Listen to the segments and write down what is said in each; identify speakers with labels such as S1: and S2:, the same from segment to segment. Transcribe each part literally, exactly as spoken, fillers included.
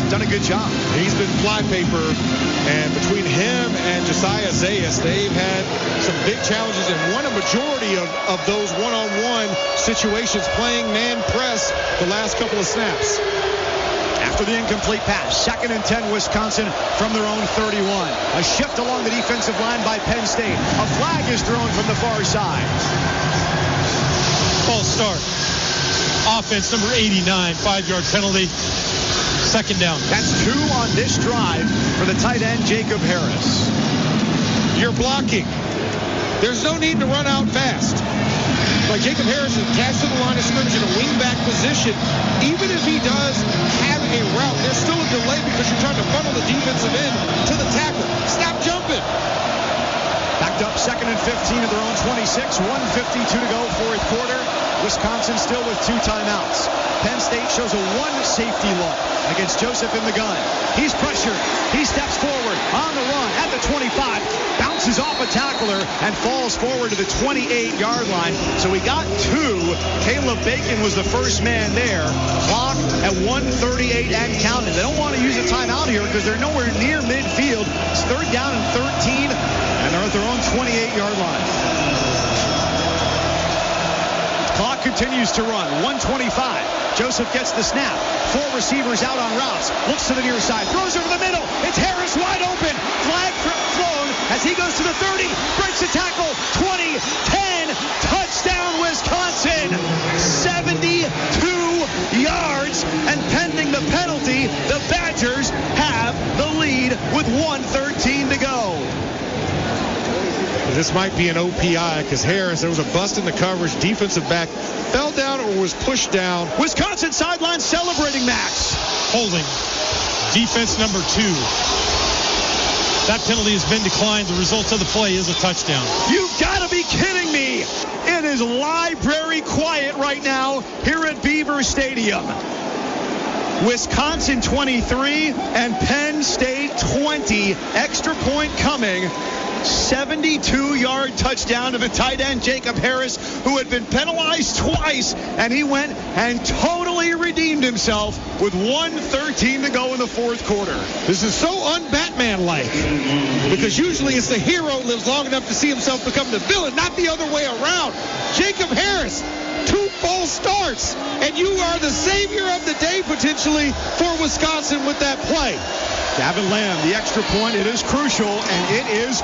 S1: done a good job.
S2: He's been flypaper, and between him and Josiah Zayas, they've had some big challenges and won a majority of, of those one-on-one situations playing man press the last couple of snaps.
S1: After the incomplete pass, second and ten, Wisconsin from their own thirty-one. A shift along the defensive line by Penn State. A flag is thrown from the far side.
S3: False start. Offense number eighty-nine, five-yard penalty. Second down.
S1: That's two on this drive for the tight end, Jacob Harris.
S2: You're blocking. There's no need to run out fast. Like Jacob Harris is attached to the line of scrimmage in a wingback position. Even if he does have a route, there's still a delay because you're trying to funnel the defensive end to the tackle. Stop jumping.
S1: Backed up second and fifteen at their own twenty-six. one fifty-two to go, fourth quarter. Wisconsin still with two timeouts. Penn State shows a one safety look against Joseph in the gun. He's pressured. He steps forward on the run at the twenty-five. Bounces off a tackler and falls forward to the twenty-eight-yard line. So we got two. Caleb Bacon was the first man there. Clock at one thirty-eight and counting. They don't want to use a timeout here because they're nowhere near midfield. It's third down and thirteen, and they're at their own twenty-eight-yard line. Clock continues to run. one twenty-five. Joseph gets the snap. Four receivers out on routes. Looks to the near side. Throws over the middle. It's Harris wide open. Flag flown as he goes to the thirty. Breaks a tackle. twenty, ten. Touchdown, Wisconsin. seventy-two yards. And pending the penalty, the Badgers have the lead with one thirteen to go.
S2: This might be an O P I because Harris, there was a bust in the coverage. Defensive back fell down or was pushed down.
S1: Wisconsin sideline celebrating, Max.
S3: Holding. Defense number two. That penalty has been declined. The result of the play is a touchdown.
S1: You've got to be kidding me. It is library quiet right now here at Beaver Stadium. Wisconsin twenty-three and Penn State twenty. Extra point coming. seventy-two-yard touchdown to the tight end, Jacob Harris, who had been penalized twice, and he went and totally redeemed himself with one thirteen to go in the fourth quarter.
S2: This is so un-Batman-like because usually it's the hero who lives long enough to see himself become the villain, not the other way around. Jacob Harris, two false starts, and you are the savior of the day potentially for Wisconsin with that play.
S1: Gavin Lamb, the extra point, it is crucial, and it is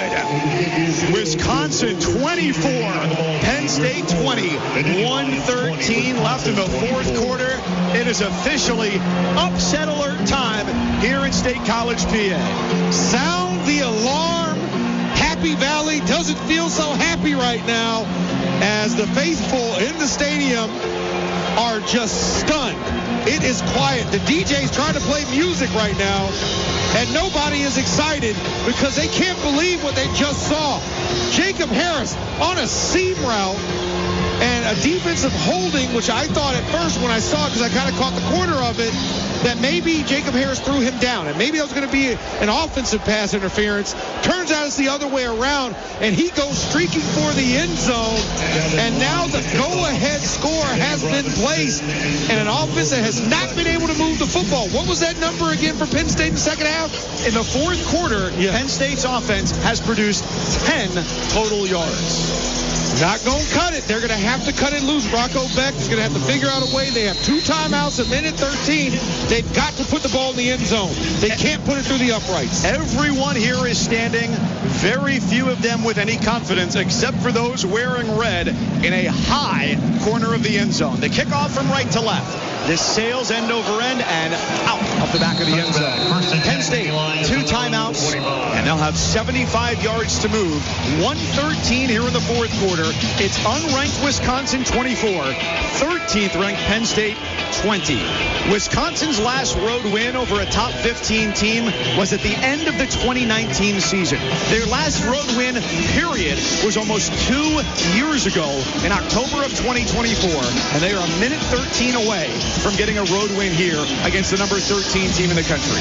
S1: good. Wisconsin twenty-four, Penn State twenty, one thirteen left in the fourth quarter. It is officially upset alert time here at State College, P A.
S2: Sound the alarm. Happy Valley doesn't feel so happy right now as the faithful in the stadium are just stunned. It is quiet. The D J's trying to play music right now, and nobody is excited because they can't believe what they just saw. Jacob Harris on a seam route and a defensive holding, which I thought at first when I saw it, because I kind of caught the corner of it, that maybe Jacob Harris threw him down, and maybe that was going to be an offensive pass interference. Turns out it's the other way around, and he goes streaking for the end zone, and now the go-ahead score has been placed, and an offense that has not been able to move the football. What was that number again for Penn State in the second half?
S1: In the fourth quarter, yeah. Penn State's offense has produced ten total yards.
S2: Not going to cut it. They're going to have to cut it loose. Rocco Beck is going to have to figure out a way. They have two timeouts at minute thirteen. They've got to put the ball in the end zone. They can't put it through the uprights.
S1: Everyone here is standing. Very few of them with any confidence, except for those wearing red in a high corner of the end zone. The kickoff from right to left. This sails end over end and out of the back of the end zone. Penn State, two timeouts, and they'll have seventy-five yards to move. one thirteen here in the fourth quarter. It's unranked Wisconsin twenty-four, thirteenth ranked Penn State twenty. Wisconsin's last road win over a top fifteen team was at the end of the twenty nineteen season. Their last road win, period, was almost two years ago in October of twenty twenty-four, and they are a minute thirteen away from getting a road win here against the number thirteen team in the country.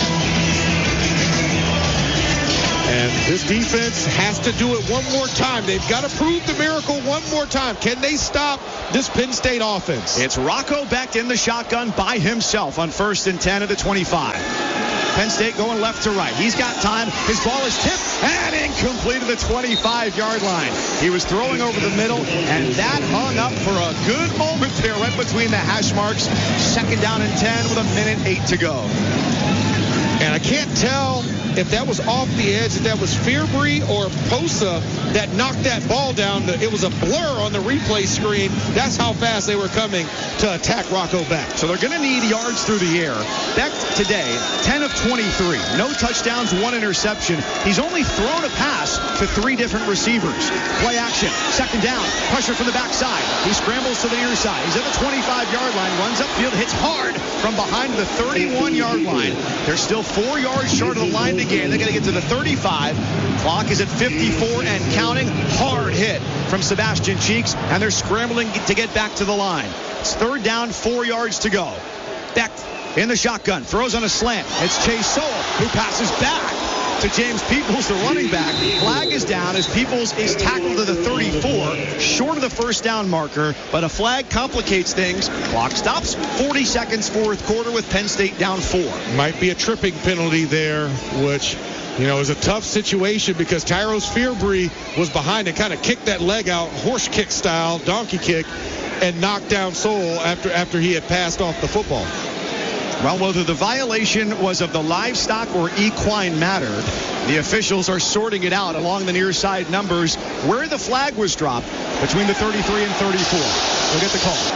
S2: And this defense has to do it one more time. They've got to prove the miracle one more time. Can they stop this Penn State offense.
S1: It's Rocco Becht in the shotgun by himself on first and ten at the twenty-five. Penn State going left to right. He's got time. His ball is tipped and incomplete at the twenty-five-yard line. He was throwing over the middle, and that hung up for a good moment there right between the hash marks. Second down and ten with a minute eight to go.
S2: And I can't tell if that was off the edge, if that was Fearbry or Posa that knocked that ball down. It was a blur on the replay screen. That's how fast they were coming to attack Rocco Becht.
S1: So they're going to need yards through the air. Becht today, ten of twenty-three. No touchdowns, one interception. He's only thrown a pass to three different receivers. Play action, second down, pressure from the backside. He scrambles to the near side. He's at the twenty-five-yard line, runs upfield, hits hard from behind the thirty-one-yard line. They're still four yards short of the line to gain. They're going to get to the thirty-five. Clock is at fifty-four and counting. Hard hit from Sebastian Cheeks, and they're scrambling to get back to the line. It's third down, four yards to go. Becht in the shotgun, throws on a slant. It's Chase Sowell who passes back to James Peoples, the running back. Flag is down as Peoples is tackled to the thirty-four, short of the first down marker, but a flag complicates things. Clock stops. forty seconds, fourth quarter, with Penn State down four.
S2: Might be a tripping penalty there, which, you know, is a tough situation because Tyrose Fearbry was behind and kind of kicked that leg out, horse kick style, donkey kick, and knocked down Sowell after, after he had passed off the football.
S1: Well, whether the violation was of the livestock or equine matter, the officials are sorting it out along the near side numbers where the flag was dropped between the thirty-three and thirty-four. We'll get the call.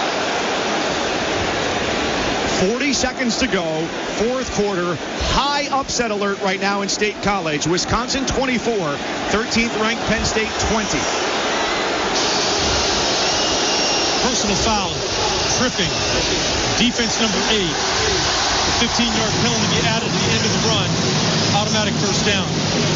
S1: forty seconds to go, fourth quarter. High upset alert right now in State College. Wisconsin twenty-four, thirteenth ranked Penn State twenty.
S3: Personal foul, tripping. Defense number eight. The fifteen-yard penalty be added to the end of the run. Automatic first down.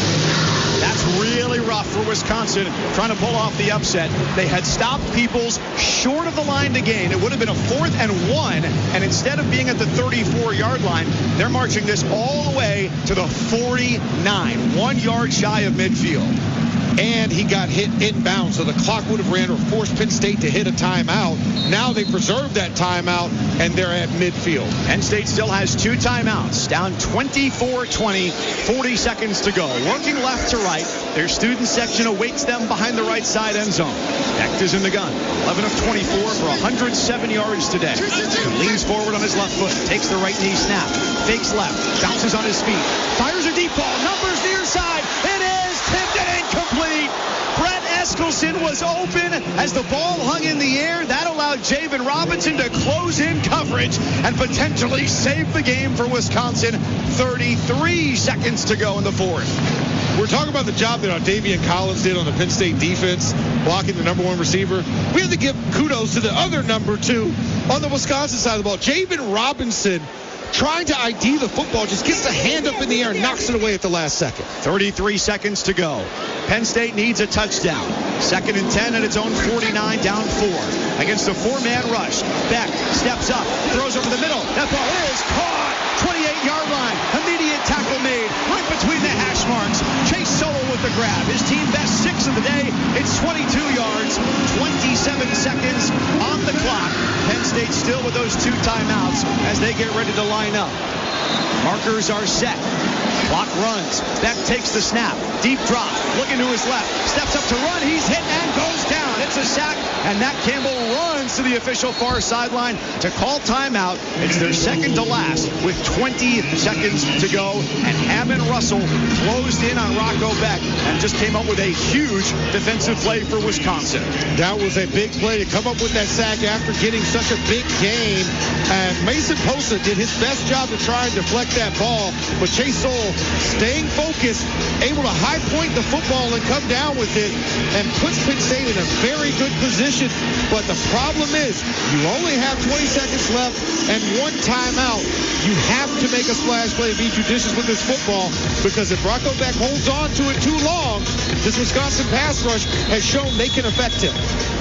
S1: That's really rough for Wisconsin, trying to pull off the upset. They had stopped Peoples short of the line to gain. It would have been a fourth and one, and instead of being at the thirty-four-yard line, they're marching this all the way to the forty-nine, one yard shy of midfield.
S2: And he got hit inbound, so the clock would have ran or forced Penn State to hit a timeout. Now they preserved that timeout, and they're at midfield.
S1: Penn State still has two timeouts, down twenty-four twenty, forty seconds to go. Working left to right, their student section awaits them behind the right side end zone. Becht is in the gun, eleven of twenty-four for one hundred seven yards today. He leans forward on his left foot, takes the right knee snap, fakes left, bounces on his feet, fires a deep ball, numbers near side. It is tipped and incomplete. Brett Eskelson was open as the ball hung in the air. That allowed Javen Robinson to close in coverage and potentially save the game for Wisconsin. thirty-three seconds to go in the fourth.
S2: We're talking about the job that Davian Collins did on the Penn State defense, blocking the number one receiver. We have to give kudos to the other number two on the Wisconsin side of the ball. Javen Robinson, trying to I D the football, just gets the hand up in the air and knocks it away at the last second.
S1: thirty-three seconds to go. Penn State needs a touchdown. Second and ten at its own forty-nine, down four. Against a four-man rush. Becht steps up, throws over the middle. That ball is caught. twenty-eight-yard line. Immediate tackle made right between the hash marks. Chase Sowell with the grab. His team best six of the day. It's twenty-two yards, twenty-seven seconds on the clock. Penn State still with those two timeouts as they get ready to line up. Markers are set. Clock runs. Becht takes the snap. Deep drop. Looking to his left. Steps up to run. He's hit and goes down. It's a sack. And Nat Campbell runs to the official far sideline to call timeout. It's their second to last with twenty seconds to go. And Hammond Russell closed in on Rocco Becht and just came up with a huge defensive play for Wisconsin.
S2: That was a big play to come up with that sack after getting such a big gain. And Mason Posa did his best job to try and deflect that ball. But Chase Sowell staying focused, able to high point the football and come down with it, and puts Penn State in a very good position. But the problem is, you only have twenty seconds left and one timeout. You have to make a splash play and be judicious with this football, because if Rocco Becht holds on to it too long, this Wisconsin pass rush has shown they can affect him.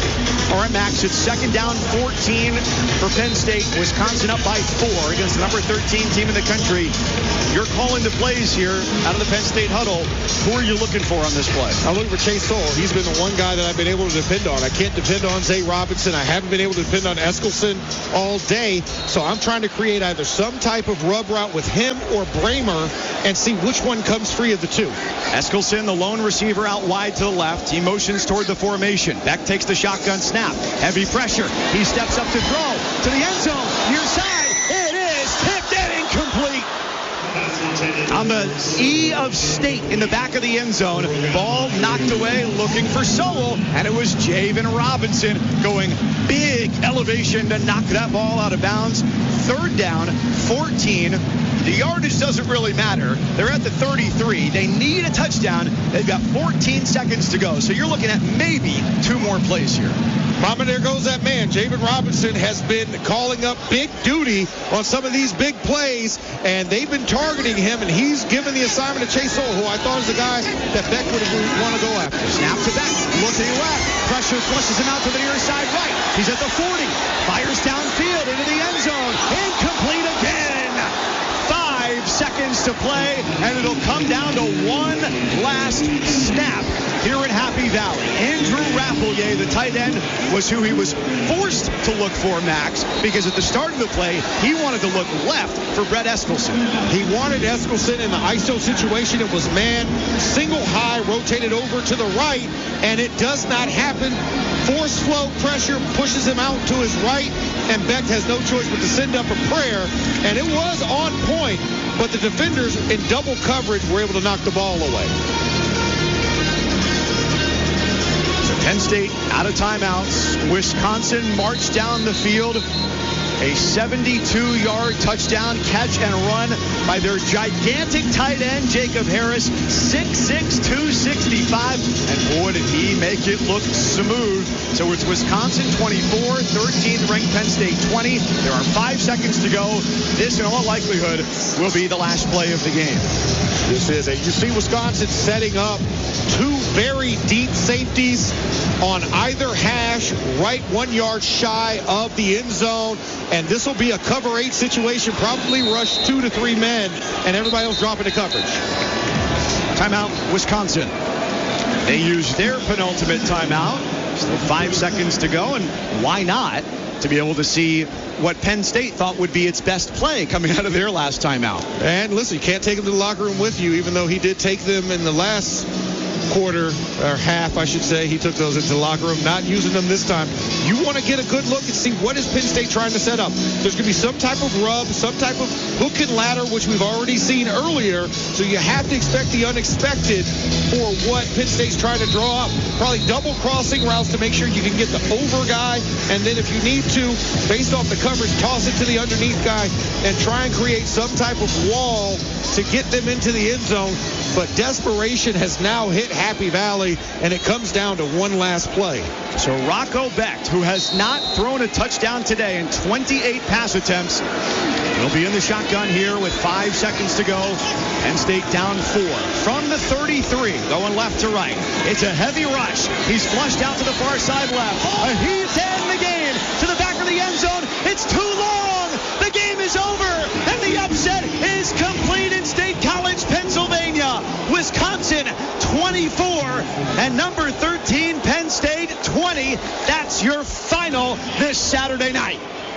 S1: All right, Max, it's second down fourteen for Penn State. Wisconsin up by four against the number thirteen team in the country. You're calling the plays here out of the Penn State huddle. Who are you looking for on this play?
S2: I'm looking for Chase Sowell. He's been the one guy that I've been able to depend on. I can't depend on Zay Robinson. I haven't been able to depend on Eskelson all day. So I'm trying to create either some type of rub route with him or Bramer and see which one comes free of the two.
S1: Eskelson, the lone receiver, out wide to the left. He motions toward the formation. Beck takes the shotgun snap. Heavy pressure. He steps up to throw to the end zone. Near side. It is tipped and incomplete. On the E of State in the back of the end zone. Ball knocked away, looking for Sowell, and it was Javen Robinson going big elevation to knock that ball out of bounds. Third down, fourteen. The yardage doesn't really matter. They're at the thirty-three. They need a touchdown. They've got fourteen seconds to go. So you're looking at maybe two more plays here.
S2: Mama, there goes that man. Javen Robinson has been calling up big duty on some of these big plays, and they've been targeting him, and he's given the assignment to Chase Sowell, who I thought was the guy that Beck would want to go after.
S1: Snap to Beck. Looking left. Pressure flushes him out to the near side right. He's at the forty. Fires downfield into the end zone. Incomplete again. Five seconds to play, and it'll come down to one last snap here in Happy Valley. Andrew Rappelier, the tight end, was who he was forced to look for, Max, because at the start of the play, he wanted to look left for Brett Eskelson.
S2: He wanted Eskelson in the I S O situation. It was man, single high, rotated over to the right, and it does not happen. Force flow pressure pushes him out to his right, and Beck has no choice but to send up a prayer, and it was on point, but the defenders in double coverage were able to knock the ball away.
S1: So Penn State out of timeouts. Wisconsin marched down the field. A seventy-two yard touchdown catch and run by their gigantic tight end, Jacob Harris, six six, two sixty-five. And boy, did he make it look smooth. So it's Wisconsin twenty-four, thirteenth ranked Penn State twenty. There are five seconds to go. This, in all likelihood, will be the last play of the game.
S2: This is it. You see Wisconsin setting up two very deep safeties on either hash, right one yard shy of the end zone. And this will be a cover eight situation, probably rush two to three men, and everybody else dropping the coverage.
S1: Timeout, Wisconsin. They use their penultimate timeout. Still five seconds to go, and why not? To be able to see what Penn State thought would be its best play coming out of their last timeout.
S2: And listen, you can't take them to the locker room with you, even though he did take them in the last quarter, or half, I should say. He took those into the locker room, not using them this time. You want to get a good look and see what is Penn State trying to set up. There's going to be some type of rub, some type of hook and ladder, which we've already seen earlier. So you have to expect the unexpected for what Penn State's trying to draw up. Probably double crossing routes to make sure you can get the over guy. And then if you need to, based off the coverage, toss it to the underneath guy and try and create some type of wall to get them into the end zone. But desperation has now hit Happy Valley, and it comes down to one last play.
S1: So Rocco Becht, who has not thrown a touchdown today in twenty-eight pass attempts, will be in the shotgun here with five seconds to go. Penn State down four. From the thirty-three, going left to right. It's a heavy rush. He's flushed out to the far side left. A heave to end the game. To the back of the end zone. It's too long. The game is over. And the upset is complete in State College, Pennsylvania. Wisconsin twenty-four and number thirteen Penn State twenty. That's your final this Saturday night.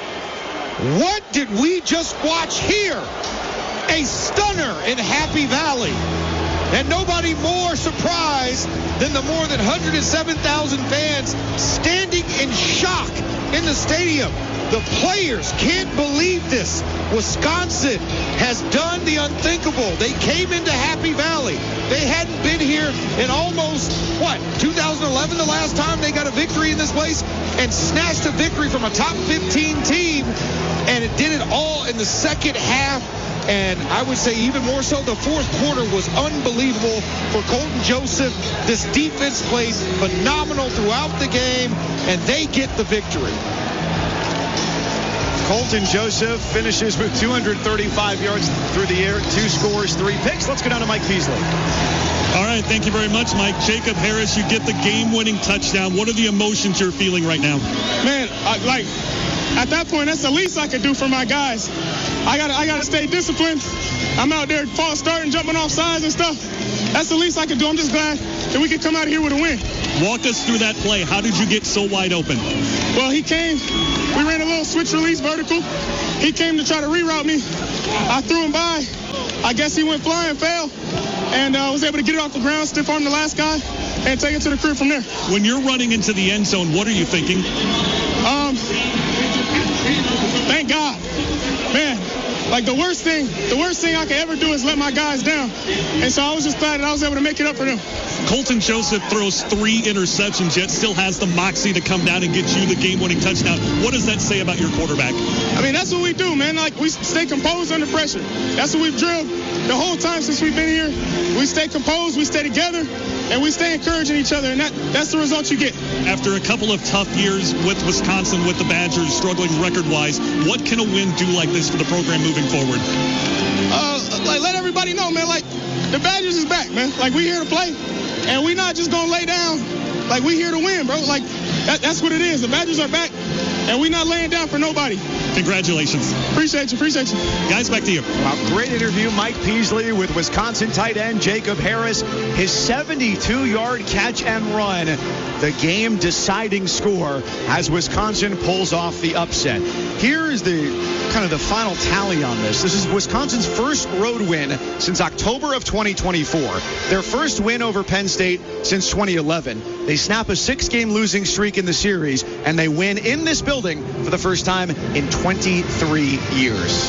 S2: What did we just watch here? A stunner in Happy Valley. And nobody more surprised than the more than one hundred seven thousand fans standing in shock in the stadium. The players can't believe this. Wisconsin has done the unthinkable. They came into Happy Valley. They hadn't been here in almost, what, two thousand eleven, the last time they got a victory in this place, and snatched a victory from a top fifteen team, and it did it all in the second half. And I would say even more so, the fourth quarter was unbelievable for Colton Joseph. This defense played phenomenal throughout the game, and they get the victory.
S1: Colton Joseph finishes with two hundred thirty-five yards through the air, two scores, three picks. Let's go down to Mike Peasley.
S4: All right, thank you very much, Mike. Jacob Harris, you get the game-winning touchdown. What are the emotions you're feeling right now?
S5: Man, I, like, at that point, that's the least I could do for my guys. I got I got to stay disciplined. I'm out there false starting, jumping off sides and stuff. That's the least I could do. I'm just glad that we could come out of here with a win.
S4: Walk us through that play. How did you get so wide open?
S5: Well, he came. We ran a little switch release vertical. He came to try to reroute me. I threw him by. I guess he went flying, fell, and uh, was able to get it off the ground, stiff arm the last guy, and take it to the crib from there.
S4: When you're running into the end zone, what are you thinking?
S5: Um, thank God. Man, like the worst thing, the worst thing I could ever do is let my guys down. And so I was just glad that I was able to make it up for them.
S4: Colton Joseph throws three interceptions, yet still has the moxie to come down and get you the game-winning touchdown. What does that say about your quarterback?
S5: I mean, that's what we do, man. Like, we stay composed under pressure. That's what we've drilled the whole time since we've been here. We stay composed, we stay together, and we stay encouraging each other, and that, that's the result you get.
S4: After a couple of tough years with Wisconsin, with the Badgers struggling record-wise, what can a win do like this for the program moving forward?
S5: Uh, like, let everybody know, man, like, the Badgers is back, man. Like, we here to play, and we not just going to lay down. Like, we here to win, bro. Like, that, that's what it is. The Badgers are back, and we not laying down for nobody.
S4: Congratulations.
S5: Appreciate you, appreciate you.
S4: Guys, back to you.
S1: Wow, great interview. Mike Peasley with Wisconsin tight end Jacob Harris. His seventy-two-yard catch and run, the game-deciding score as Wisconsin pulls off the upset. Here is the kind of the final tally on this. This is Wisconsin's first road win since October of twenty twenty-four. Their first win over Penn State since twenty eleven. They snap a six-game losing streak in the series, and they win in this building for the first time in twenty-three years.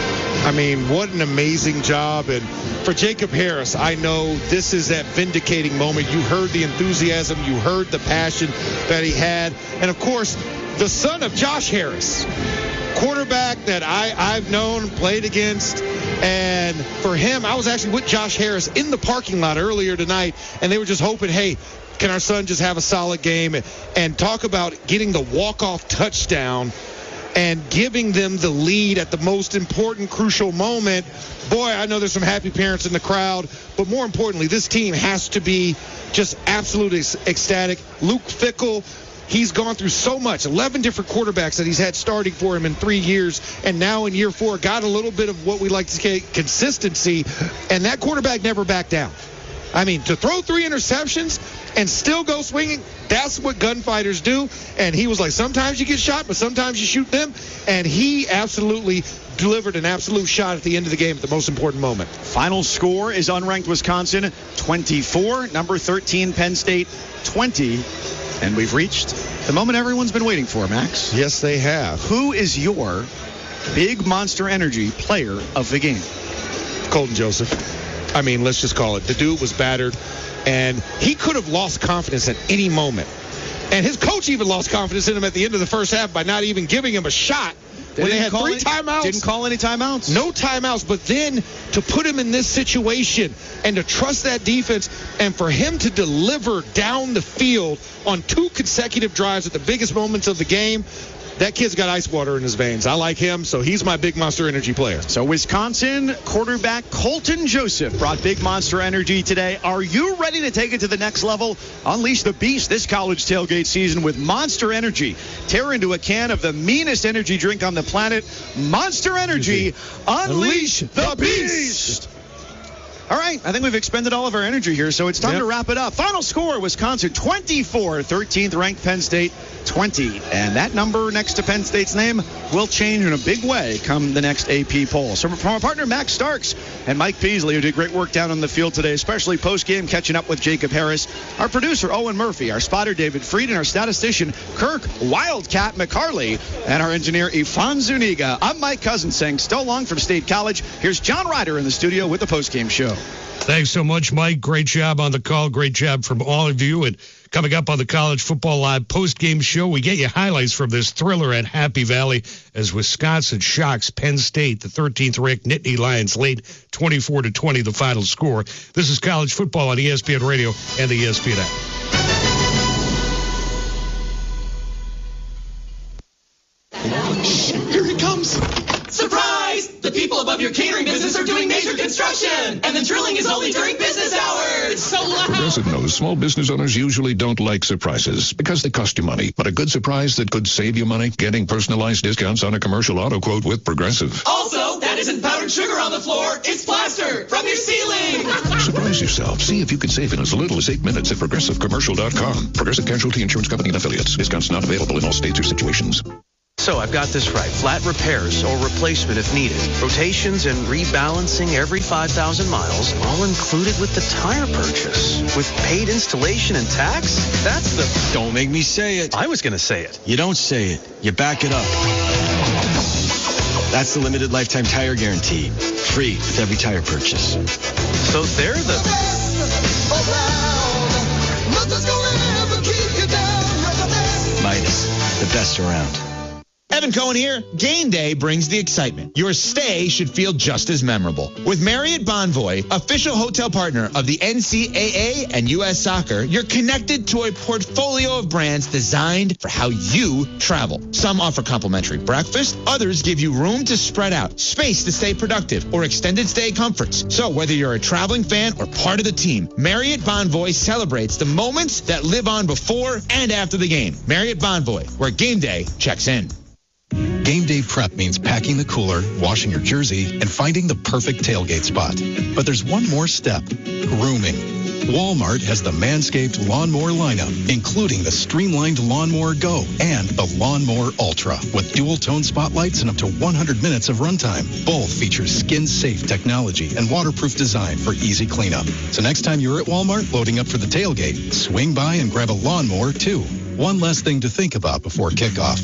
S2: I mean, what an amazing job. And for Jacob Harris, I know this is that vindicating moment. You heard the enthusiasm. You heard the passion that he had. And, of course, the son of Josh Harris, quarterback that I, I've known, played against. And for him, I was actually with Josh Harris in the parking lot earlier tonight, and they were just hoping, hey, can our son just have a solid game? And talk about getting the walk-off touchdown and giving them the lead at the most important, crucial moment. Boy, I know there's some happy parents in the crowd, but more importantly, this team has to be just absolutely ecstatic. Luke Fickell, he's gone through so much, eleven different quarterbacks that he's had starting for him in three years, and now in year four, got a little bit of what we like to say consistency, and that quarterback never backed down. I mean, to throw three interceptions and still go swinging, that's what gunfighters do. And he was like, sometimes you get shot, but sometimes you shoot them. And he absolutely delivered an absolute shot at the end of the game at the most important moment.
S1: Final score is unranked Wisconsin twenty-four, number thirteen Penn State twenty. And we've reached the moment everyone's been waiting for, Max.
S2: Yes, they have.
S1: Who is your big Monster Energy player of the game?
S2: Colton Joseph. I mean, let's just call it. The dude was battered, and he could have lost confidence at any moment. And his coach even lost confidence in him at the end of the first half by not even giving him a shot.
S1: They
S2: when they had three
S1: any,
S2: timeouts.
S1: Didn't call any timeouts.
S2: No timeouts. But then to put him in this situation and to trust that defense and for him to deliver down the field on two consecutive drives at the biggest moments of the game, that kid's got ice water in his veins. I like him, so he's my big Monster Energy player.
S1: So Wisconsin quarterback Colton Joseph brought big Monster Energy today. Are you ready to take it to the next level? Unleash the beast this college tailgate season with Monster Energy. Tear into a can of the meanest energy drink on the planet. Monster Energy. Unleash the beast. All right, I think we've expended all of our energy here, so it's time yep. to wrap it up. Final score, Wisconsin twenty-four, thirteenth ranked Penn State twenty. And that number next to Penn State's name will change in a big way come the next A P poll. So from our partner, Max Starks, and Mike Peasley, who did great work down on the field today, especially post-game catching up with Jacob Harris, our producer, Owen Murphy, our spotter, David Fried, and our statistician, Kirk Wildcat McCarley, and our engineer, Ifan Zuniga. I'm Mike Cousins saying so long from State College. Here's John Ryder in the studio with the post-game show.
S6: Thanks so much, Mike. Great job on the call. Great job from all of you. And coming up on the College Football Live post-game show, we get you highlights from this thriller at Happy Valley as Wisconsin shocks Penn State. The thirteenth ranked Nittany Lions lead twenty-four to twenty, the final score. This is College Football on E S P N Radio and the E S P N app.
S5: Here he comes.
S7: your catering business are doing major construction, and the drilling is only during business hours. It's so loud.
S8: Progressive knows small business owners usually don't like surprises because they cost you money. But a good surprise that could save you money? Getting personalized discounts on a commercial auto quote with Progressive.
S7: Also, that isn't powdered sugar on the floor. It's plaster from your ceiling.
S8: Surprise yourself. See if you can save in as little as eight minutes at progressive commercial dot com. Progressive Casualty Insurance Company and affiliates. Discounts not available in all states or situations.
S9: So I've got this right. Flat repairs or replacement if needed. Rotations and rebalancing every five thousand miles, all included with the tire purchase. With paid installation and tax? That's the...
S10: Don't make me say it.
S9: I was going to say it.
S10: You don't say it. You back it up. That's the limited lifetime tire guarantee. Free with every tire purchase.
S9: So they're the...
S10: Midas, the best around.
S11: Evan Cohen here. Game day brings the excitement. Your stay should feel just as memorable. With Marriott Bonvoy, official hotel partner of the N C double A and U S Soccer, you're connected to a portfolio of brands designed for how you travel. Some offer complimentary breakfast. Others give you room to spread out, space to stay productive, or extended stay comforts. So whether you're a traveling fan or part of the team, Marriott Bonvoy celebrates the moments that live on before and after the game. Marriott Bonvoy, where game day checks in.
S12: Game day prep means packing the cooler, washing your jersey, and finding the perfect tailgate spot. But there's one more step, grooming. Walmart has the Manscaped Lawnmower lineup, including the streamlined Lawnmower Go and the Lawnmower Ultra, with dual-tone spotlights and up to one hundred minutes of runtime. Both feature skin-safe technology and waterproof design for easy cleanup. So next time you're at Walmart loading up for the tailgate, swing by and grab a lawnmower, too. One less thing to think about before kickoff.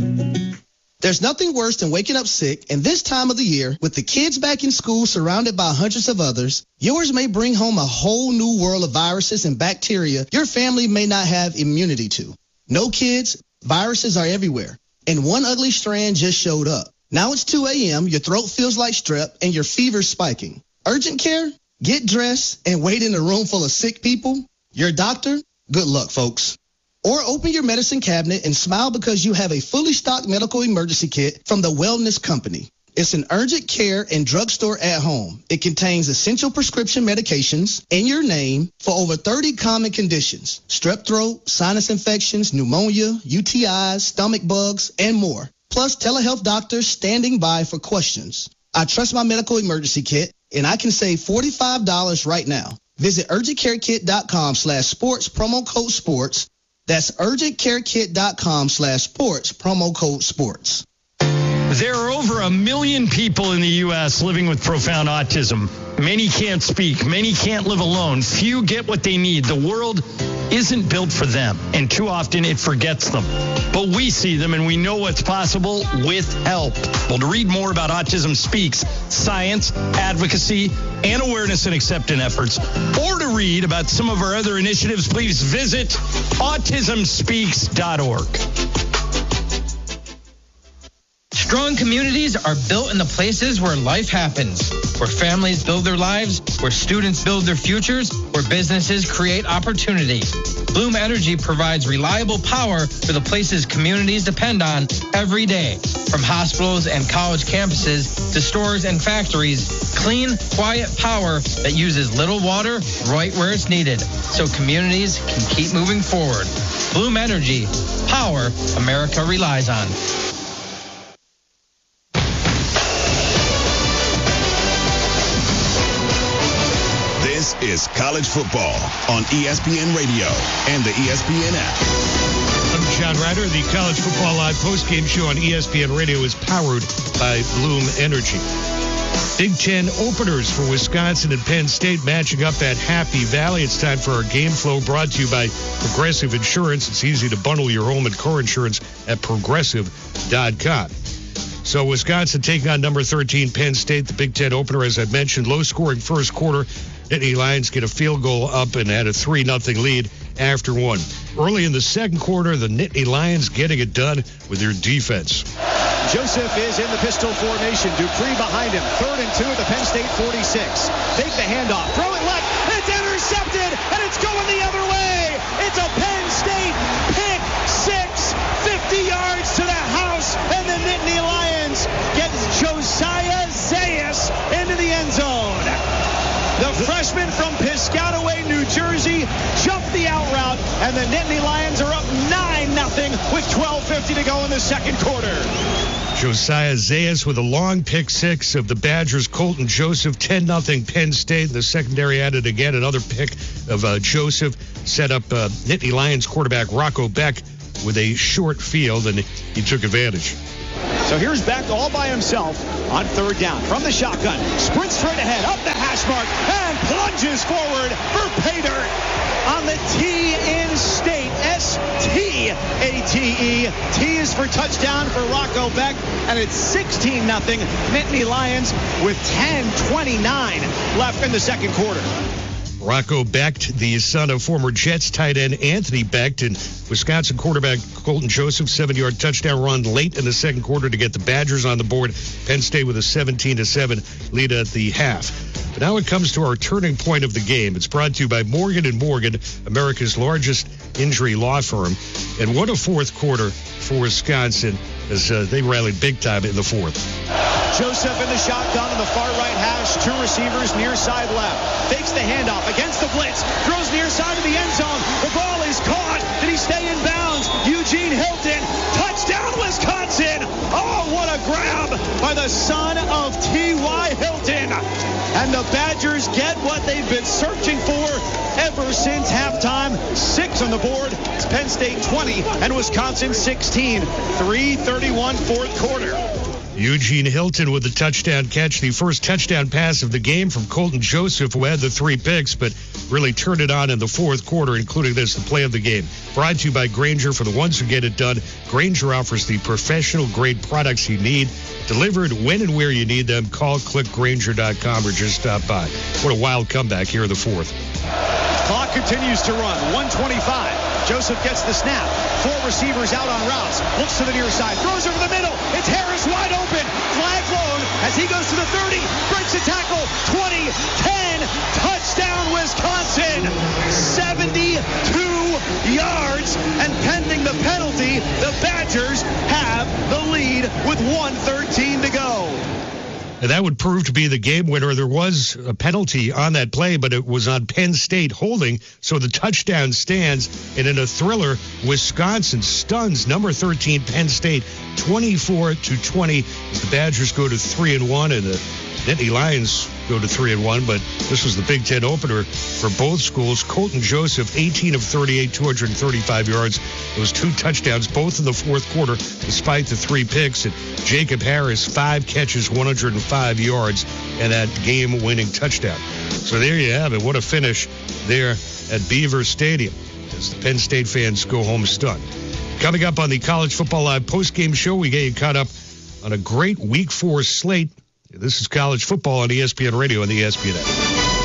S13: There's nothing worse than waking up sick, and this time of the year, with the kids back in school surrounded by hundreds of others, yours may bring home a whole new world of viruses and bacteria your family may not have immunity to. No kids, viruses are everywhere, and one ugly strand just showed up. Now it's two a.m., your throat feels like strep, and your fever's spiking. Urgent care? Get dressed and wait in a room full of sick people? Your doctor? Good luck, folks. Or open your medicine cabinet and smile because you have a fully stocked medical emergency kit from the Wellness Company. It's an urgent care and drugstore at home. It contains essential prescription medications in your name for over thirty common conditions: strep throat, sinus infections, pneumonia, U T Is, stomach bugs, and more. Plus telehealth doctors standing by for questions. I trust my medical emergency kit, and I can save forty-five dollars right now. Visit urgentcarekit.com slash sports, promo code sports. That's urgentcarekit.com slash sports, promo code sports.
S14: There are over a million people in the U S living with profound autism. Many can't speak. Many can't live alone. Few get what they need. The world isn't built for them, and too often it forgets them. But we see them, and we know what's possible with help. Well, to read more about Autism Speaks, science, advocacy, and awareness and acceptance efforts, or to read about some of our other initiatives, please visit autism speaks dot org.
S15: Strong communities are built in the places where life happens, where families build their lives, where students build their futures, where businesses create opportunity. Bloom Energy provides reliable power for the places communities depend on every day. From hospitals and college campuses to stores and factories, clean, quiet power that uses little water right where it's needed, so communities can keep moving forward. Bloom Energy, power America relies on.
S16: This is college football on E S P N Radio and the E S P N app.
S6: I'm John Ryder. The College Football Live postgame show on E S P N Radio is powered by Bloom Energy. Big Ten openers for Wisconsin and Penn State matching up at Happy Valley. It's time for our game flow, brought to you by Progressive Insurance. It's easy to bundle your home and car insurance at progressive dot com. So Wisconsin taking on number thirteen Penn State, the Big Ten opener, as I mentioned. Low-scoring first quarter. Nittany Lions get a field goal up and had a three nothing lead after one. Early in the second quarter, the Nittany Lions getting it done with their defense.
S1: Joseph is in the pistol formation. Dupree behind him. Third and two at the Penn State forty-six. Take the handoff. Throw it left. It's intercepted, and it's going the other way. It's a Penn State pick six. fifty yards to the house, and the Nittany Lions get Josiah Zayas zone. The freshman from Piscataway, New Jersey, jumped the out route, and the Nittany Lions are up nine nothing with twelve fifty to go in the second quarter.
S6: Josiah Zayas with a long pick six of the Badgers. Colton Joseph, ten nothing Penn State. The secondary added again another pick of uh, Joseph. Set up uh, Nittany Lions quarterback Rocco Beck with a short field, and he took advantage.
S1: So here's Beck all by himself on third down from the shotgun. Sprints straight ahead, up the hash mark, and plunges forward for pay dirt on the T in state. S T A T E. T is for touchdown for Rocco Beck, and it's sixteen nothing Nittany Lions with ten twenty-nine left in the second quarter.
S6: Rocco Beck, the son of former Jets tight end Anthony Beck, and Wisconsin quarterback Colton Joseph, seven-yard touchdown run late in the second quarter to get the Badgers on the board. Penn State with a seventeen to seven lead at the half. But now it comes to our turning point of the game. It's brought to you by Morgan and Morgan, America's largest injury law firm. And what a fourth quarter for Wisconsin as uh, they rallied big time in the fourth.
S1: Joseph in the shotgun in the far right hash. Two receivers near side left. Fakes the handoff against the blitz. Throws near side of the end zone. The ball is caught. Did he stay in bounds? Eugene Hilton. Touchdown, Wisconsin. Oh, what a grab by the son of T Y. Hilton. And the Badgers get what they've been searching for ever since halftime. Six on the board. It's Penn State twenty and Wisconsin sixteen. three thirty-one fourth quarter.
S6: Eugene Hilton with the touchdown catch, the first touchdown pass of the game from Colton Joseph, who had the three picks, but really turned it on in the fourth quarter, including this, the play of the game. Brought to you by Grainger. For the ones who get it done, Grainger offers the professional-grade products you need, delivered when and where you need them. Call, click Grainger dot com, or just stop by. What a wild comeback here in the fourth.
S1: Clock continues to run. one twenty-five. Joseph gets the snap. Four receivers out on routes. Looks to the near side. Throws over the middle. It's Harris wide open. Flag blown as he goes to the thirty. Breaks a tackle. twenty, ten. Touchdown, Wisconsin. seventy-two yards. And pending the penalty, the Badgers have the lead with one thirteen to go.
S6: And that would prove to be the game winner. There was a penalty on that play, but it was on Penn State holding, so the touchdown stands. And in a thriller, Wisconsin stuns number thirteen Penn State twenty-four to twenty as the Badgers go to three and one, and the Nittany Lions go to three and one. But this was the Big Ten opener for both schools. Colton Joseph, eighteen of thirty-eight, two hundred thirty-five yards. Those two touchdowns, both in the fourth quarter, despite the three picks. And Jacob Harris, five catches, one hundred five yards, and that game-winning touchdown. So there you have it. What a finish there at Beaver Stadium as the Penn State fans go home stunned. Coming up on the College Football Live postgame show, we get you caught up on a great Week Four slate. This is College Football on E S P N Radio and the E S P N app.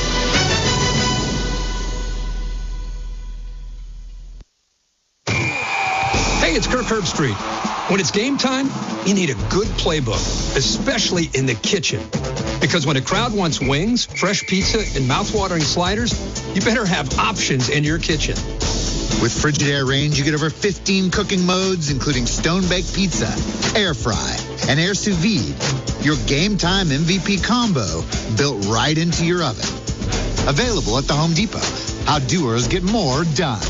S17: Hey, it's Kirk Herbstreit. When it's game time, you need a good playbook, especially in the kitchen. Because when a crowd wants wings, fresh pizza, and mouth-watering sliders, you better have options in your kitchen.
S18: With Frigidaire Range, you get over fifteen cooking modes, including stone-baked pizza, air fry, and air sous vide. Your game time M V P combo built right into your oven. Available at the Home Depot. How doers get more done.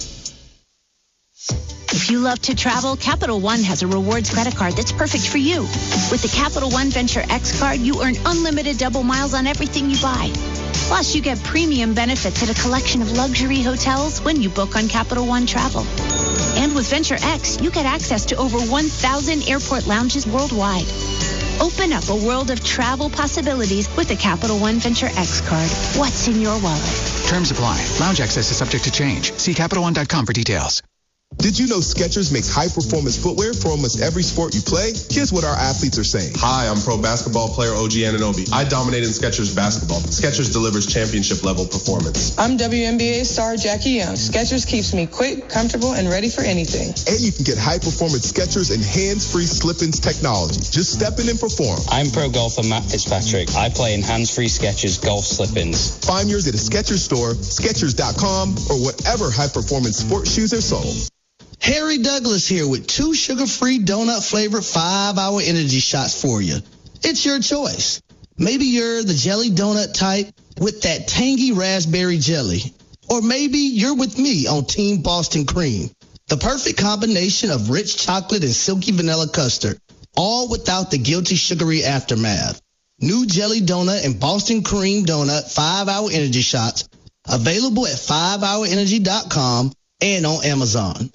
S19: If you love to travel, Capital One has a rewards credit card that's perfect for you. With the Capital One Venture X card, you earn unlimited double miles on everything you buy. Plus, you get premium benefits at a collection of luxury hotels when you book on Capital One Travel. And with Venture X, you get access to over one thousand airport lounges worldwide. Open up a world of travel possibilities with the Capital One Venture X card. What's in your wallet?
S20: Terms apply. Lounge access is subject to change. See Capital One dot com for details.
S21: Did you know Skechers makes high-performance footwear for almost every sport you play? Here's what our athletes are saying.
S22: Hi, I'm pro basketball player O G Anunoby. I dominate in Skechers basketball. Skechers delivers championship-level performance.
S23: I'm W N B A star Jackie Young. Skechers keeps me quick, comfortable, and ready for anything.
S21: And you can get high-performance Skechers and hands-free slip-ins technology. Just step in and perform.
S24: I'm pro golfer Matt Fitzpatrick. I play in hands-free Skechers golf slip-ins.
S21: Find yours at a Skechers store, Skechers dot com, or whatever high-performance sports shoes are sold.
S13: Harry Douglas here with two sugar-free donut-flavored five-hour energy shots for you. It's your choice. Maybe you're the jelly donut type with that tangy raspberry jelly. Or maybe you're with me on Team Boston Cream, the perfect combination of rich chocolate and silky vanilla custard, all without the guilty sugary aftermath. New jelly donut and Boston Cream donut five-hour energy shots, available at five hour energy dot com and on Amazon.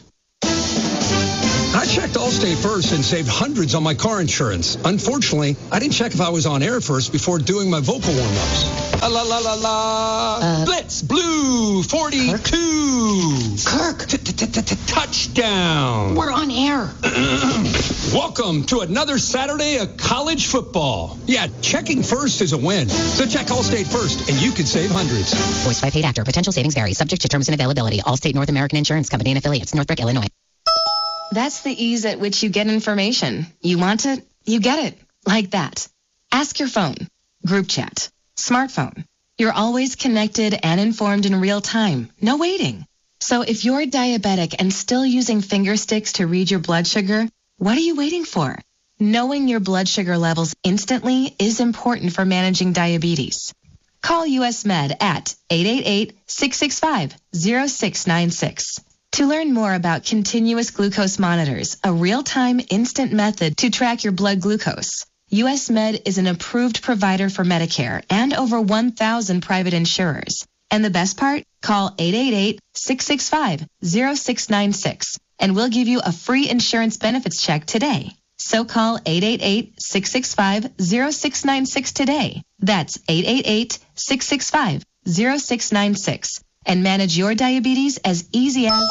S17: I checked Allstate first and saved hundreds on my car insurance. Unfortunately, I didn't check if I was on air first before doing my vocal warm-ups. La la la la la.
S2: Uh,
S17: Blitz Blue forty-two.
S2: Kirk.
S17: Touchdown.
S2: We're on air.
S17: Welcome to another Saturday of college football. Yeah, checking first is a win. So check Allstate first, and you can save hundreds.
S2: Voiced by paid actor. Potential savings vary. Subject to terms and availability. Allstate North American Insurance Company and affiliates. Northbrook, Illinois.
S3: That's the ease at which you get information. You want it, you get it. Like that. Ask your phone. Group chat. Smartphone. You're always connected and informed in real time. No waiting. So if you're diabetic and still using finger sticks to read your blood sugar, what are you waiting for? Knowing your blood sugar levels instantly is important for managing diabetes. Call U S Med at eight eight eight, six six five, zero six nine six. To learn more about continuous glucose monitors, a real-time instant method to track your blood glucose, U S Med is an approved provider for Medicare and over one thousand private insurers. And the best part? Call eight eight eight, six six five, zero six nine six and we'll give you a free insurance benefits check today. So call eight eight eight, six six five, zero six nine six today. That's eight eight eight, six six five, zero six nine six. And manage your diabetes as easy as...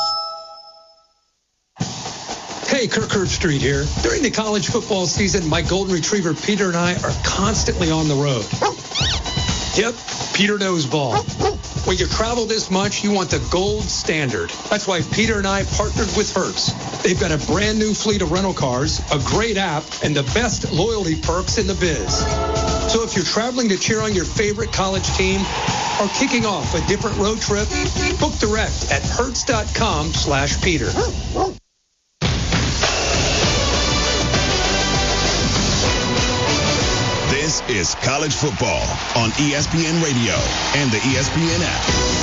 S17: Hey, Kirk Herbstreit here. During the college football season, my golden retriever Peter and I are constantly on the road. Yep, Peter knows ball. When you travel this much, you want the gold standard. That's why Peter and I partnered with Hertz. They've got a brand new fleet of rental cars, a great app, and the best loyalty perks in the biz. So if you're traveling to cheer on your favorite college team or kicking off a different road trip, book direct at hertz.com slash Peter.
S16: This is college football on E S P N Radio and the E S P N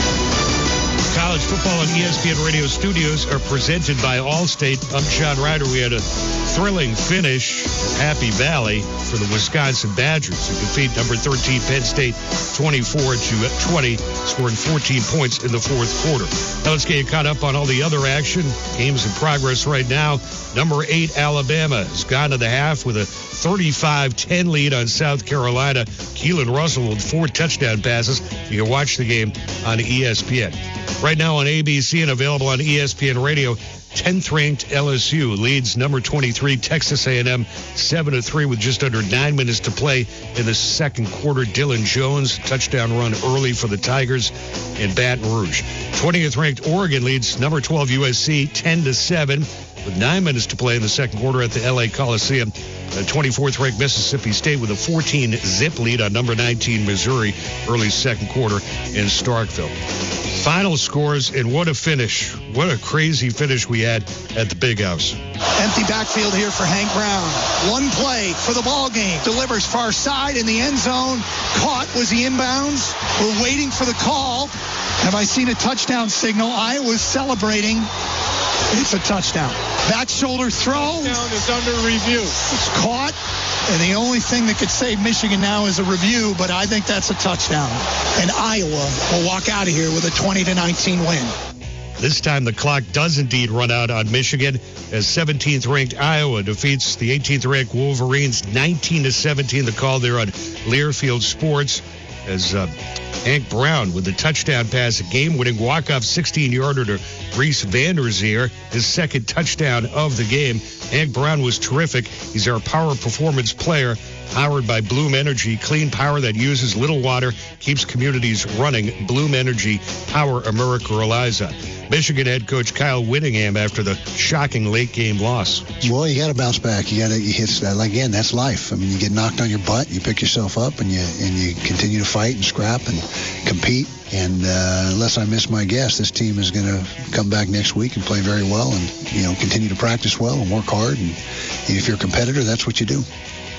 S16: app.
S6: College football on E S P N Radio studios are presented by Allstate. I'm Sean Ryder. We had a thrilling finish at Happy Valley for the Wisconsin Badgers, who defeat number thirteen Penn State twenty-four to twenty, scoring fourteen points in the fourth quarter. Now let's get you caught up on all the other action. Games in progress right now. Number eight, Alabama, has gone to the half with a thirty-five ten lead on South Carolina. Keelan Russell with four touchdown passes. You can watch the game on E S P N. Right now on A B C and available on E S P N Radio, tenth ranked L S U leads number twenty-three Texas A and M seven to three with just under nine minutes to play in the second quarter. Dylan Jones, touchdown run early for the Tigers in Baton Rouge. twentieth ranked Oregon leads number twelve U S C ten to seven with nine minutes to play in the second quarter at the L A Coliseum. The twenty-fourth ranked Mississippi State with a fourteen zip lead on number nineteen Missouri early second quarter in Starkville. Final scores, and what a finish. What a crazy finish we had at the Big House.
S4: Empty backfield here for Hank Brown. One play for the ball game. Delivers far side in the end zone. Caught. Was he inbounds? We're waiting for the call. Have I seen a touchdown signal? I was celebrating. It's a touchdown. Back shoulder throw.
S5: Touchdown is under review.
S4: It's caught. And the only thing that could save Michigan now is a review, but I think that's a touchdown. And Iowa will walk out of here with a twenty to nineteen win.
S6: This time the clock does indeed run out on Michigan as seventeenth ranked Iowa defeats the eighteenth ranked Wolverines nineteen to seventeen. The call there on Learfield Sports as uh, Hank Brown with the touchdown pass, a game-winning walk-off sixteen-yarder to Reese Vanderzeer, his second touchdown of the game. Hank Brown was terrific. He's our power performance player, powered by Bloom Energy, clean power that uses little water, keeps communities running. Bloom Energy, power America relies on. Michigan head coach Kyle Whittingham after the shocking late-game loss.
S25: Well, you got to bounce back. You got to. It's again, that's life. I mean, you get knocked on your butt, you pick yourself up, and you and you continue to fight and scrap and compete. And uh, unless I miss my guess, this team is going to come back next week and play very well, and you know, continue to practice well and work hard. And if you're a competitor, that's what you do.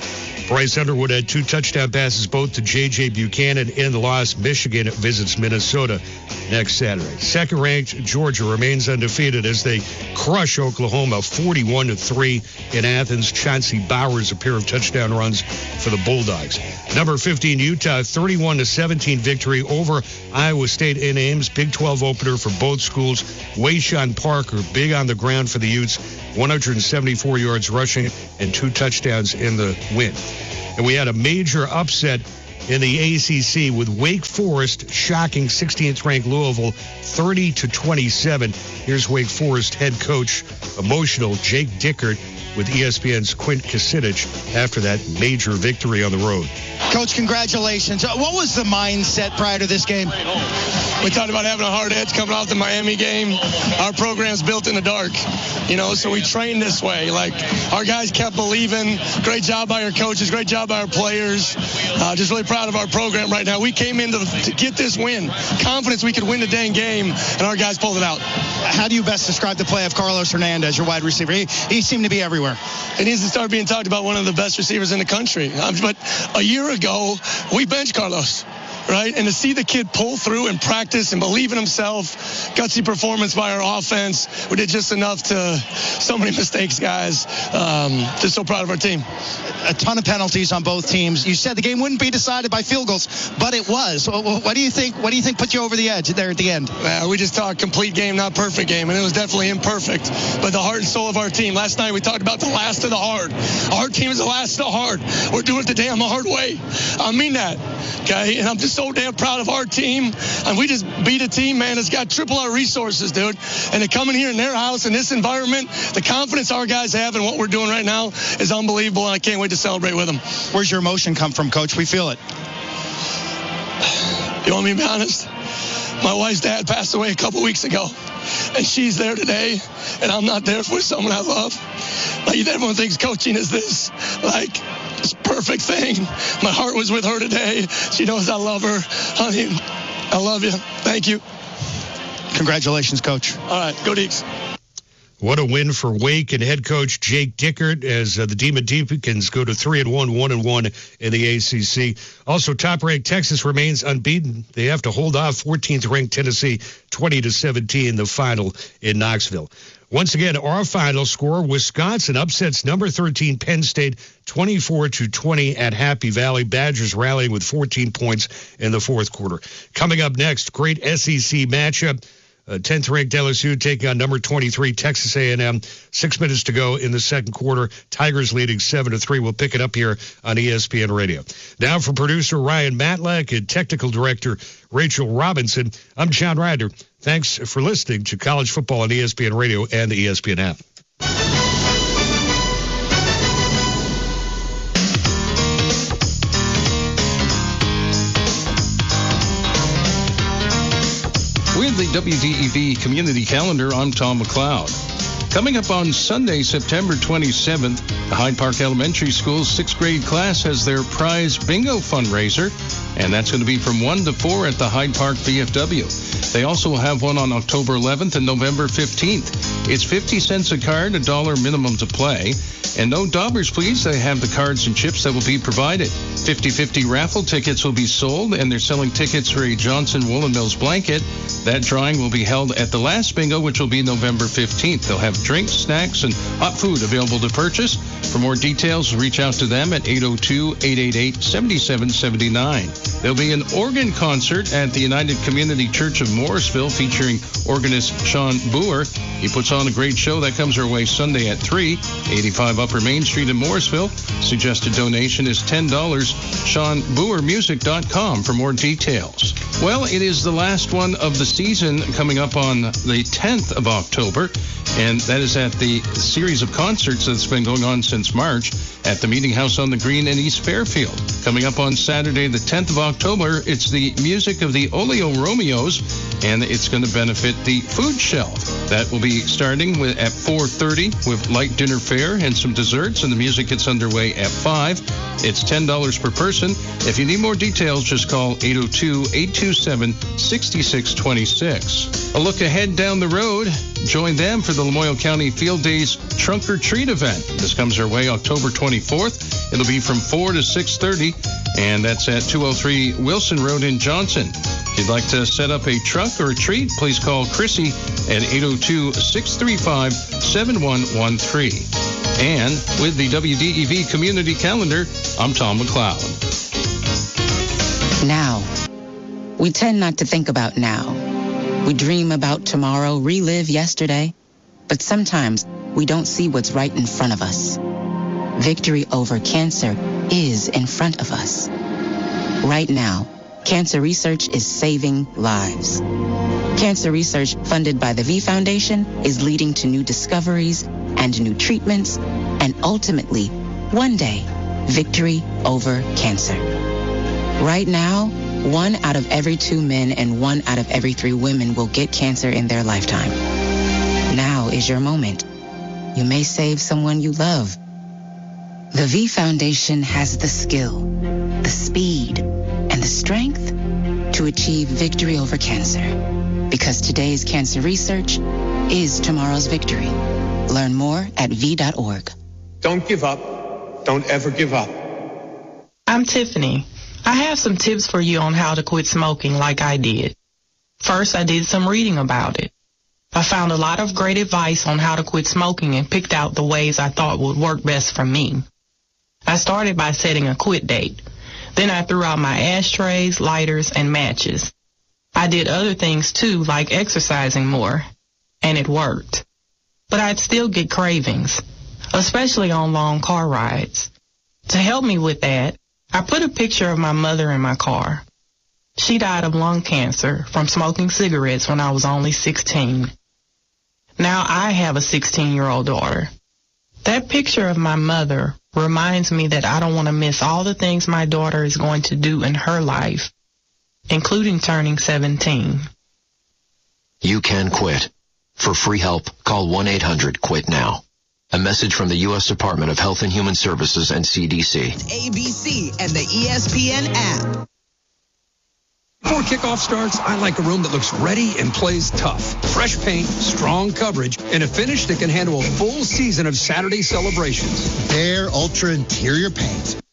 S6: Bryce Underwood had two touchdown passes, both to J J. Buchanan in the loss. Michigan visits Minnesota next Saturday. Second-ranked Georgia remains undefeated as they crush Oklahoma forty-one to three in Athens. Chauncey Bowers, a pair of touchdown runs for the Bulldogs. Number fifteen, Utah, thirty-one to seventeen victory over Iowa State in Ames. Big twelve opener for both schools. Wayshawn Parker, big on the ground for the Utes, one hundred seventy-four yards rushing and two touchdowns in the win. And we had a major upset in the A C C with Wake Forest shocking sixteenth-ranked Louisville thirty to twenty-seven. Here's Wake Forest head coach, emotional Jake Dickert, with E S P N's Quint Kasinic after that major victory on the road.
S5: Coach, congratulations. What was the mindset prior to this game?
S7: We talked about having a hard edge coming off the Miami game. Our program's built in the dark, you know, so we trained this way. Like, our guys kept believing. Great job by our coaches. Great job by our players. Uh, just really proud of our program right now. We came in to, to get this win. Confidence we could win the dang game, and our guys pulled it out.
S5: How do you best describe the play of Carlos Hernandez, your wide receiver? He, he seemed to be everywhere.
S7: It needs to start being talked about, one of the best receivers in the country. Um, but a year ago, we benched Carlos, right? And to see the kid pull through and practice and believe in himself, gutsy performance by our offense. We did just enough to, so many mistakes, guys. Um, just so proud of our team.
S5: A ton of penalties on both teams. You said the game wouldn't be decided by field goals, but it was. What do you think? What do you think put you over the edge there at the end?
S7: Uh, we just talked complete game, not perfect game, and it was definitely imperfect. But the heart and soul of our team. Last night we talked about the last of the hard. Our team is the last of the hard. We're doing it the damn hard way. I mean that. Okay, and I'm just so damn proud of our team. And we just beat a team, man, that's got triple our resources, dude. And to come in here in their house in this environment, the confidence our guys have in what we're doing right now is unbelievable, and I can't wait to celebrate with them.
S5: Where's your emotion come from, Coach? We feel it.
S7: You want me to be honest? My wife's dad passed away a couple weeks ago, and she's there today, and I'm not there for someone I love. Like, everyone thinks coaching is this, like, this perfect thing. My heart was with her today. She knows I love her. Honey, I love you. Thank you.
S5: Congratulations, Coach.
S7: All right, go Deeks.
S6: What a win for Wake and head coach Jake Dickert as uh, the Demon Deacons go to three and one, one and one in the A C C. Also, top-ranked Texas remains unbeaten. They have to hold off fourteenth-ranked Tennessee, twenty to seventeen, the final in Knoxville. Once again, our final score: Wisconsin upsets number thirteen Penn State, twenty-four to twenty at Happy Valley. Badgers rallying with fourteen points in the fourth quarter. Coming up next, great S E C matchup. Uh, tenth-ranked L S U taking on number twenty-three Texas A and M. Six minutes to go in the second quarter. Tigers leading seven to three. We'll pick it up here on E S P N Radio. Now for producer Ryan Matlack and technical director Rachel Robinson, I'm John Ryder. Thanks for listening to College Football on E S P N Radio and the E S P N app.
S8: With the W D E V Community Calendar, I'm Tom McLeod. Coming up on Sunday, September twenty-seventh, the Hyde Park Elementary School's sixth grade class has their prize bingo fundraiser, and that's going to be from one to four at the Hyde Park V F W. They also will have one on October eleventh and November fifteenth. It's fifty cents a card, a dollar minimum to play. And no daubers, please. They have the cards and chips that will be provided. fifty-fifty raffle tickets will be sold, and they're selling tickets for a Johnson Woolen Mills blanket. That drawing will be held at the last bingo, which will be November fifteenth. They'll have drinks, snacks, and hot food available to purchase. For more details, reach out to them at eight oh two, eight eight eight, seven seven seven nine. There'll be an organ concert at the United Community Church of Morrisville featuring organist Sean Boer. He puts on a great show that comes our way Sunday at three, eighty-five Upper Main Street in Morrisville. Suggested donation is ten dollars. Sean Boer Music dot com for more details. Well, it is the last one of the season coming up on the tenth of October, and that is at the series of concerts that's been going on since March at the Meeting House on the Green in East Fairfield. Coming up on Saturday the tenth of October, it's the music of the Oleo Romeos, and it's going to benefit the food shelf. That will be starting with at four thirty with light dinner fare and some desserts, and the music gets underway at five. It's ten dollars per person. If you need more details, just call eight oh two, eight two seven, six six two six. A look ahead down the road. Join them for the Lamoille County Field Days Trunk or Treat event. This comes our way October twenty-fourth. It'll be from four to six thirty, and that's at two oh three Wilson Road in Johnson. If you'd like to set up a trunk or a treat, please call Chrissy at eight oh two, six three five, seven one one three. And with the W D E V Community Calendar, I'm Tom McLeod.
S2: Now. We tend not to think about now. We dream about tomorrow, relive yesterday, but sometimes we don't see what's right in front of us. Victory over cancer is in front of us. Right now, cancer research is saving lives. Cancer research funded by the V Foundation is leading to new discoveries and new treatments, and ultimately, one day, victory over cancer. Right now, one out of every two men and one out of every three women will get cancer in their lifetime. Now is your moment. You may save someone you love. The V Foundation has the skill, the speed, and the strength to achieve victory over cancer. Because today's cancer research is tomorrow's victory. Learn more at v dot org.
S9: Don't give up. Don't ever give up.
S23: I'm Tiffany. I have some tips for you on how to quit smoking like I did. First, I did some reading about it. I found a lot of great advice on how to quit smoking and picked out the ways I thought would work best for me. I started by setting a quit date. Then I threw out my ashtrays, lighters, and matches. I did other things too, like exercising more, and it worked. But I'd still get cravings, especially on long car rides. To help me with that, I put a picture of my mother in my car. She died of lung cancer from smoking cigarettes when I was only sixteen. Now I have a sixteen-year-old daughter. That picture of my mother reminds me that I don't want to miss all the things my daughter is going to do in her life, including turning seventeen.
S10: You can quit. For free help, call one eight hundred quit now. A message from the U S Department of Health and Human Services and C D C.
S11: A B C and the E S P N app.
S17: Before kickoff starts, I like a room that looks ready and plays tough. Fresh paint, strong coverage, and a finish that can handle a full season of Saturday celebrations.
S18: Behr Ultra Interior Paint.